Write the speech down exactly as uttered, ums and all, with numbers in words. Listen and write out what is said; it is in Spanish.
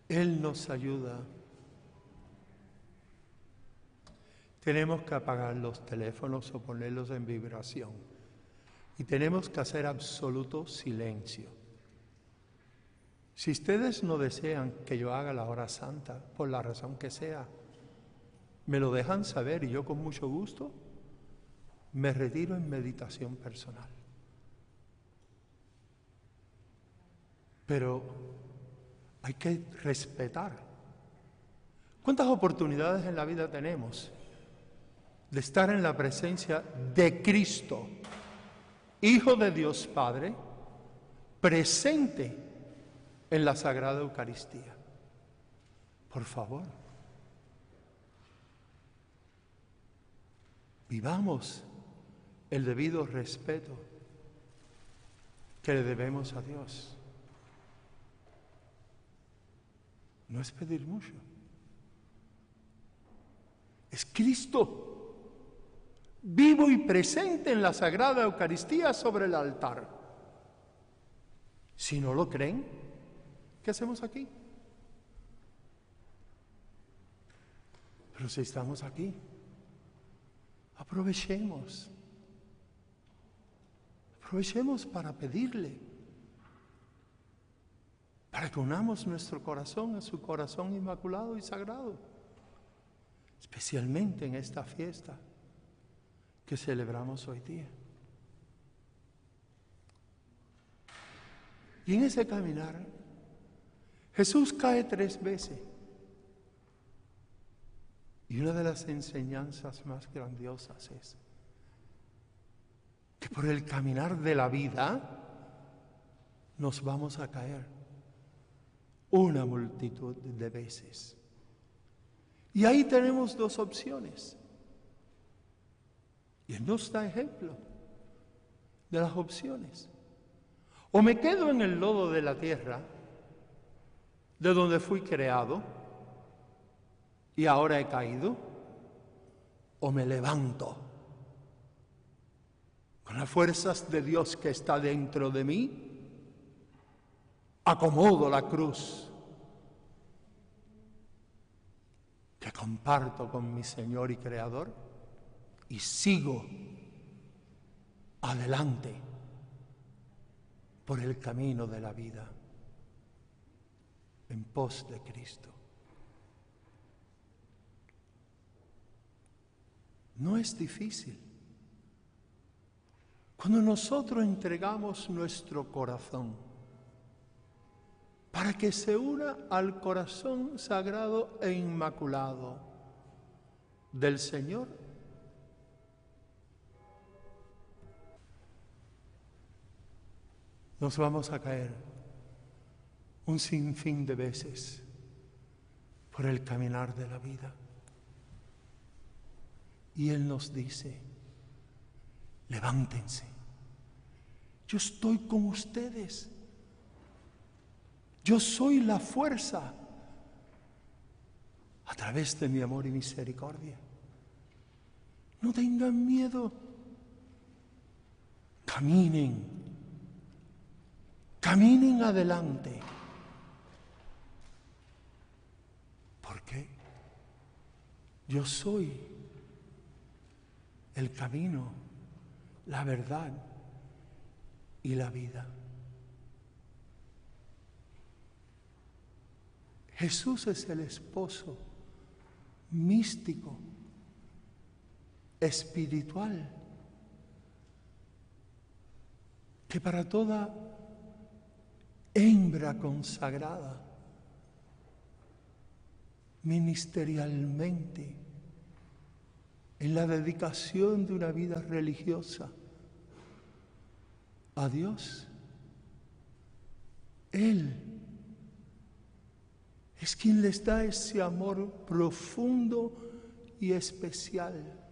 Él nos ayuda. Tenemos que apagar los teléfonos o ponerlos en vibración. Y tenemos que hacer absoluto silencio. Si ustedes no desean que yo haga la hora santa, por la razón que sea, me lo dejan saber y yo con mucho gusto me retiro en meditación personal. Pero hay que respetar. ¿Cuántas oportunidades en la vida tenemos de estar en la presencia de Cristo, Hijo de Dios Padre, presente en la Sagrada Eucaristía? Por favor, vivamos el debido respeto que le debemos a Dios. No es pedir mucho. Es Cristo, vivo y presente en la Sagrada Eucaristía sobre el altar. Si no lo creen, ¿qué hacemos aquí? Pero si estamos aquí, aprovechemos. Aprovechemos para pedirle, para que unamos nuestro corazón a su corazón inmaculado y sagrado, especialmente en esta fiesta que celebramos hoy día. Y en ese caminar, Jesús cae tres veces. Y una de las enseñanzas más grandiosas es que por el caminar de la vida nos vamos a caer una multitud de veces. Y ahí tenemos dos opciones. Y Él nos da ejemplo de las opciones. O me quedo en el lodo de la tierra, de donde fui creado, y ahora he caído, o me levanto con las fuerzas de Dios que está dentro de mí, acomodo la cruz que comparto con mi Señor y Creador y sigo adelante por el camino de la vida en pos de Cristo. No es difícil. Cuando nosotros entregamos nuestro corazón para que se una al corazón sagrado e inmaculado del Señor, nos vamos a caer un sinfín de veces por el caminar de la vida. Y Él nos dice, levántense, yo estoy con ustedes, yo soy la fuerza a través de mi amor y misericordia. No tengan miedo, caminen, caminen adelante. ¿Por qué? Yo soy el camino, la verdad y la vida. Jesús es el esposo místico, espiritual, que para toda hembra consagrada, ministerialmente, en la dedicación de una vida religiosa a Dios, Él es quien les da ese amor profundo y especial